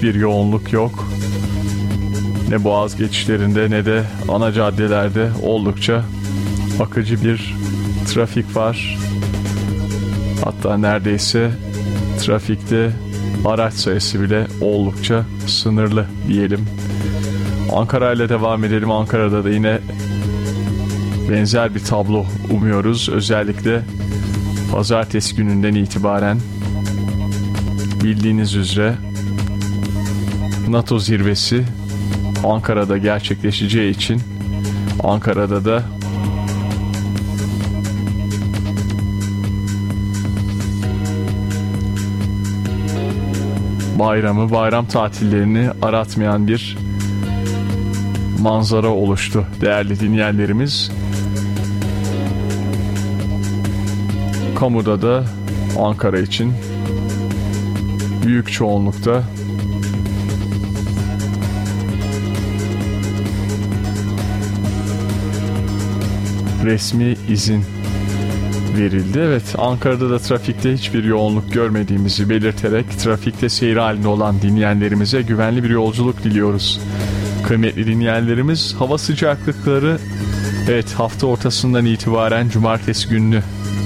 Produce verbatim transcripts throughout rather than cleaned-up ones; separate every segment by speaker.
Speaker 1: hiçbir yoğunluk yok. Ne boğaz geçişlerinde ne de ana caddelerde oldukça akıcı bir trafik var. Hatta neredeyse trafikte araç sayısı bile oldukça sınırlı diyelim. Ankara ile devam edelim. Ankara'da da yine benzer bir tablo umuyoruz. Özellikle pazartesi gününden itibaren bildiğiniz üzere NATO zirvesi Ankara'da gerçekleşeceği için Ankara'da da bayramı, bayram tatillerini aratmayan bir manzara oluştu değerli dinleyenlerimiz. Kamuda da Ankara için büyük çoğunlukta resmi izin verildi. Evet, Ankara'da da trafikte hiçbir yoğunluk görmediğimizi belirterek trafikte seyir halinde olan dinleyenlerimize güvenli bir yolculuk diliyoruz. Kıymetli dinleyenlerimiz, hava sıcaklıkları evet hafta ortasından itibaren cumartesi gününü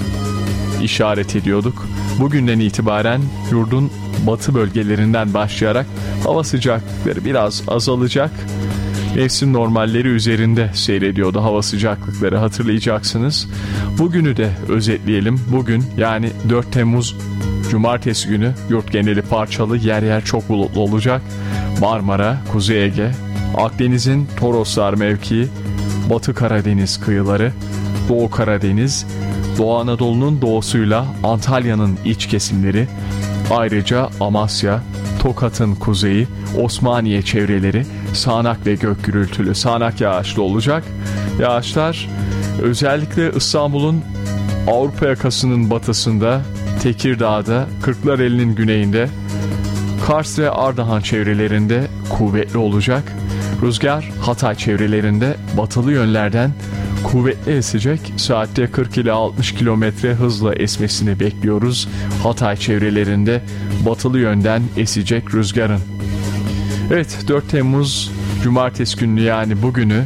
Speaker 1: işaret ediyorduk. Bugünden itibaren yurdun batı bölgelerinden başlayarak hava sıcaklıkları biraz azalacak. Mevsim normalleri üzerinde seyrediyordu hava sıcaklıkları, hatırlayacaksınız. Bugünü de özetleyelim. Bugün yani dört Temmuz Cumartesi günü yurt geneli parçalı, yer yer çok bulutlu olacak. Marmara, Kuzey Ege, Akdeniz'in Toroslar mevkii, Batı Karadeniz kıyıları, Doğu Karadeniz, Doğu Anadolu'nun doğusuyla Antalya'nın iç kesimleri, ayrıca Amasya, Tokat'ın kuzeyi, Osmaniye çevreleri sağanak ve gök gürültülü, sağanak yağışlı olacak. Yağışlar özellikle İstanbul'un Avrupa yakasının batısında, Tekirdağ'da, Kırklareli'nin güneyinde, Kars ve Ardahan çevrelerinde kuvvetli olacak. Rüzgar Hatay çevrelerinde batılı yönlerden kuvvetli esecek. Saatte kırk ila altmış kilometre hızla esmesini bekliyoruz. Hatay çevrelerinde batılı yönden esecek rüzgarın. Evet, dört Temmuz Cumartesi günü yani bugünü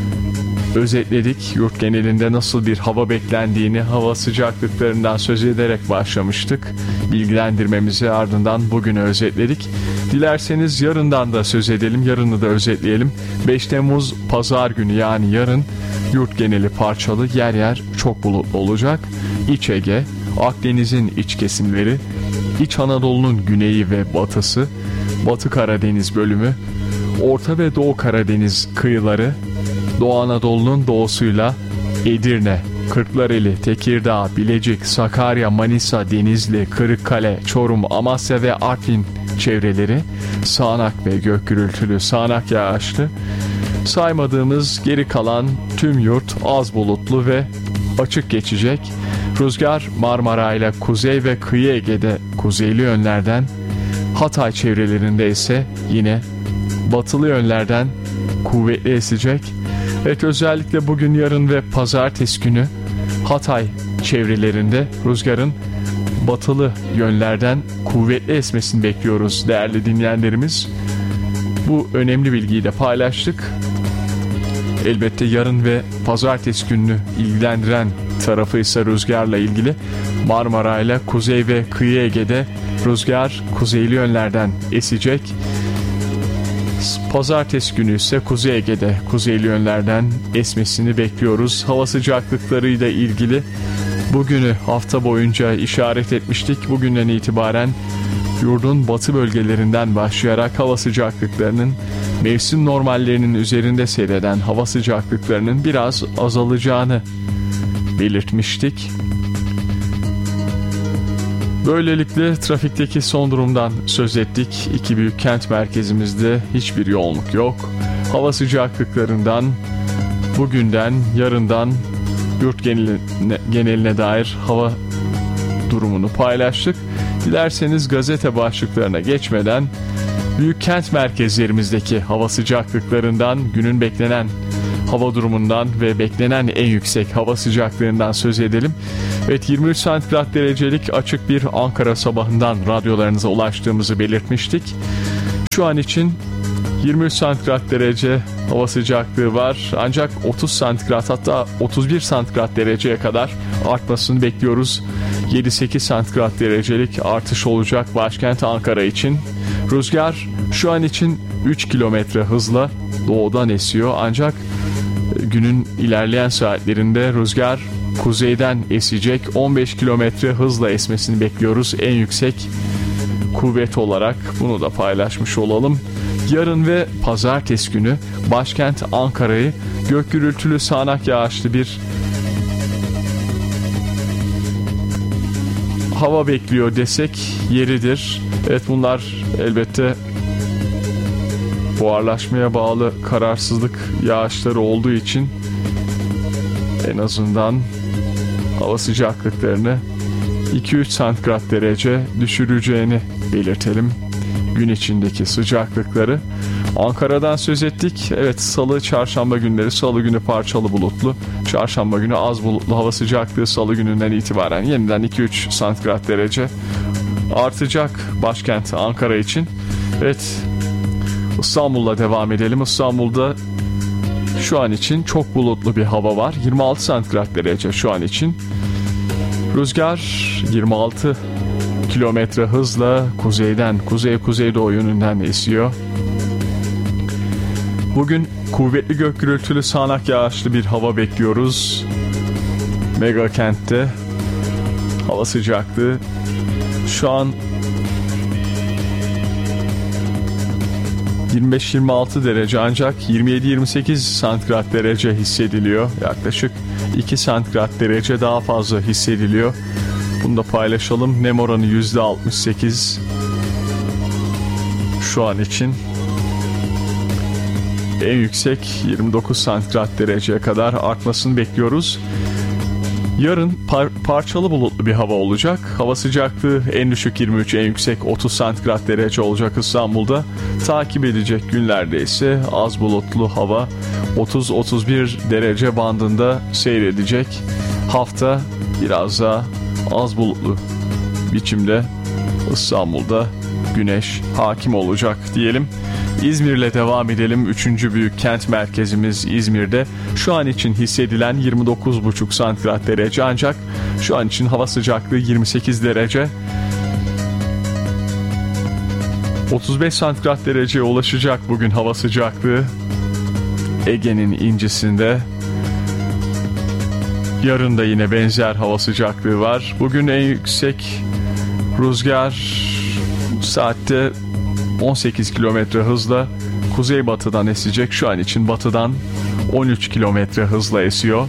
Speaker 1: özetledik. Yurt genelinde nasıl bir hava beklendiğini, hava sıcaklıklarından söz ederek başlamıştık. Bilgilendirmemizi ardından bugünü özetledik. Dilerseniz yarından da söz edelim, yarını da özetleyelim. beş Temmuz Pazar günü yani yarın yurt geneli parçalı, yer yer çok bulutlu olacak. İç Ege, Akdeniz'in iç kesimleri, İç Anadolu'nun güneyi ve batısı, Batı Karadeniz bölümü, Orta ve Doğu Karadeniz kıyıları, Doğu Anadolu'nun doğusuyla Edirne, Kırklareli, Tekirdağ, Bilecik, Sakarya, Manisa, Denizli, Kırıkkale, Çorum, Amasya ve Artvin çevreleri sağanak ve gök gürültülü, sağanak yağışlı. Saymadığımız geri kalan tüm yurt az bulutlu ve açık geçecek. Rüzgar Marmara ile kuzey ve kıyı Ege'de kuzeyli yönlerden, Hatay çevrelerinde ise yine batılı yönlerden kuvvetli esecek. Evet, özellikle bugün, yarın ve pazartesi günü Hatay çevrelerinde rüzgarın batılı yönlerden kuvvetli esmesini bekliyoruz değerli dinleyenlerimiz. Bu önemli bilgiyi de paylaştık. Elbette yarın ve pazartesi gününü ilgilendiren tarafı ise rüzgarla ilgili. Marmara ile kuzey ve kıyı Ege'de rüzgar kuzeyli yönlerden esecek. Pazartesi günü ise Kuzey Ege'de kuzeyli yönlerden esmesini bekliyoruz. Hava sıcaklıklarıyla ilgili bugünü hafta boyunca işaret etmiştik. Bugünden itibaren yurdun batı bölgelerinden başlayarak hava sıcaklıklarının mevsim normallerinin üzerinde seyreden hava sıcaklıklarının biraz azalacağını belirtmiştik. Böylelikle trafikteki son durumdan söz ettik. İki büyük kent merkezimizde hiçbir yoğunluk yok. Hava sıcaklıklarından, bugünden, yarından yurt geneline, geneline dair hava durumunu paylaştık. Dilerseniz gazete başlıklarına geçmeden büyük kent merkezlerimizdeki hava sıcaklıklarından, günün beklenen hava durumundan ve beklenen en yüksek hava sıcaklığından söz edelim. Evet, yirmi üç santigrat derecelik açık bir Ankara sabahından radyolarınıza ulaştığımızı belirtmiştik. Şu an için yirmi üç santigrat derece hava sıcaklığı var. Ancak otuz santigrat, hatta otuz bir santigrat dereceye kadar artmasını bekliyoruz. yedi sekiz santigrat derecelik artış olacak başkent Ankara için. Rüzgar şu an için üç kilometre hızla doğudan esiyor. Ancak günün ilerleyen saatlerinde rüzgar kuzeyden esecek. on beş kilometre hızla esmesini bekliyoruz en yüksek kuvvet olarak. Bunu da paylaşmış olalım. Yarın ve pazartesi günü başkent Ankara'yı gök gürültülü sağanak yağışlı bir hava bekliyor desek yeridir. Evet, bunlar elbette buharlaşmaya bağlı kararsızlık yağışları olduğu için en azından hava sıcaklıklarını iki üç santigrat derece düşüreceğini belirtelim. Gün içindeki sıcaklıkları. Ankara'dan söz ettik. Evet, salı, çarşamba günleri, salı günü parçalı bulutlu, çarşamba günü az bulutlu, hava sıcaklığı salı gününden itibaren yeniden iki üç santigrat derece artacak başkent Ankara için. Evet, İstanbul'la devam edelim. İstanbul'da şu an için çok bulutlu bir hava var. yirmi altı santigrat derece şu an için. Rüzgar yirmi altı kilometre hızla kuzeyden, kuzey kuzeydoğu yönünden esiyor. Bugün kuvvetli gök gürültülü sağanak yağışlı bir hava bekliyoruz. Mega kentte hava sıcaklığı şu an yirmi beş yirmi altı derece, ancak yirmi yedi yirmi sekiz santigrat derece hissediliyor. Yaklaşık iki santigrat derece daha fazla hissediliyor. Bunu da paylaşalım. Nem oranı yüzde altmış sekiz şu an için. En yüksek yirmi dokuz santigrat dereceye kadar artmasını bekliyoruz. Yarın par- parçalı bulutlu bir hava olacak. Hava sıcaklığı en düşük yirmi üç, en yüksek otuz santigrat derece olacak İstanbul'da. Takip edecek günlerde ise az bulutlu hava otuz otuz bir derece bandında seyredecek. Hafta biraz daha az bulutlu biçimde İstanbul'da güneş hakim olacak diyelim. İzmir'le devam edelim. Üçüncü büyük kent merkezimiz İzmir'de şu an için hissedilen yirmi dokuz buçuk santigrat derece, ancak şu an için hava sıcaklığı yirmi sekiz derece. otuz beş santigrat dereceye ulaşacak bugün hava sıcaklığı Ege'nin incisinde. Yarın da yine benzer hava sıcaklığı var. Bugün en yüksek rüzgar saatte on sekiz kilometre hızla kuzeybatıdan esecek. Şu an için batıdan on üç kilometre hızla esiyor.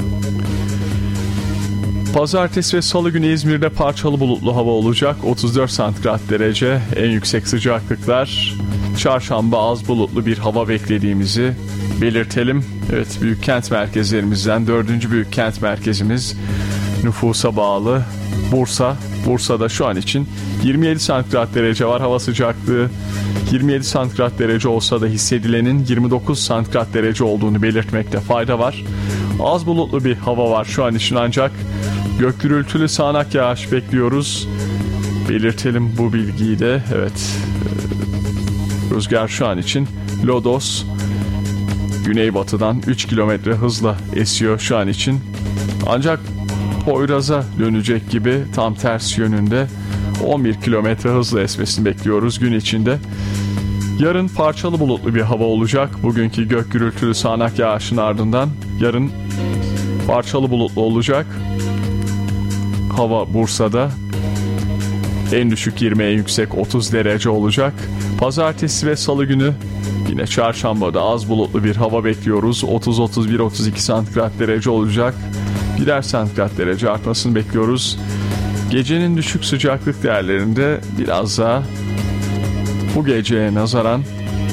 Speaker 1: Pazartesi ve salı günü İzmir'de parçalı bulutlu hava olacak. otuz dört santigrat derece en yüksek sıcaklıklar. Çarşamba az bulutlu bir hava beklediğimizi belirtelim. Evet, büyük kent merkezlerimizden dördüncü büyük kent merkezimiz nüfusa bağlı Bursa. Bursa'da şu an için yirmi yedi santigrat derece var hava sıcaklığı. yirmi yedi santigrat derece olsa da hissedilenin yirmi dokuz santigrat derece olduğunu belirtmekte fayda var. Az bulutlu bir hava var şu an için, ancak gök gürültülü sağanak yağış bekliyoruz. Belirtelim bu bilgiyi de. Evet, rüzgar şu an için lodos güneybatıdan üç kilometre hızla esiyor şu an için. Ancak Poyraz'a dönecek gibi tam ters yönünde on bir kilometre hızla esmesini bekliyoruz gün içinde. Yarın parçalı bulutlu bir hava olacak. Bugünkü gök gürültülü sağanak yağışın ardından yarın parçalı bulutlu olacak. Hava Bursa'da en düşük yirmi, en yüksek otuz derece olacak. Pazartesi ve salı günü yine çarşambada az bulutlu bir hava bekliyoruz. otuz otuz bir otuz iki santigrat derece olacak. Birer santigrat derece artmasını bekliyoruz. Gecenin düşük sıcaklık değerlerinde biraz daha bu geceye nazaran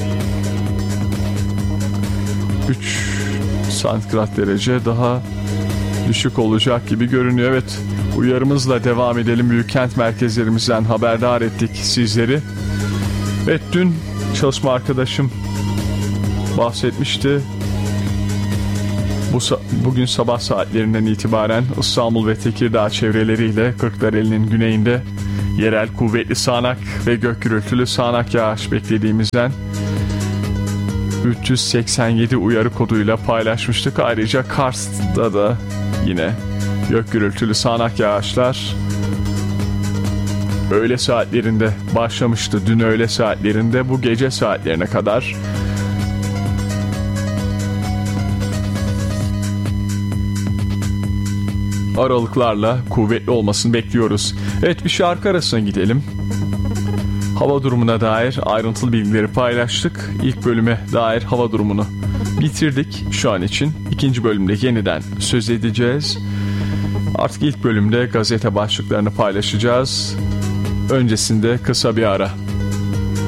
Speaker 1: üç santigrat derece daha düşük olacak gibi görünüyor. Evet, uyarımızla devam edelim. Büyük kent merkezlerimizden haberdar ettik sizleri. Evet, dün çalışma arkadaşım bahsetmişti. Bu, bugün sabah saatlerinden itibaren İstanbul ve Tekirdağ çevreleriyle Kırklareli'nin güneyinde yerel kuvvetli sağanak ve gök gürültülü sağanak yağış beklediğimizden üç yüz seksen yedi uyarı koduyla paylaşmıştık. Ayrıca Kars'ta da yine gök gürültülü sağanak yağışlar öğle saatlerinde başlamıştı. Dün öğle saatlerinde bu gece saatlerine kadar aralıklarla kuvvetli olmasını bekliyoruz. Evet, bir şarkı arasına gidelim. Hava durumuna dair ayrıntılı bilgileri paylaştık. İlk bölüme dair hava durumunu bitirdik şu an için. İkinci bölümde yeniden söz edeceğiz. Artık ilk bölümde gazete başlıklarını paylaşacağız. Öncesinde kısa bir ara.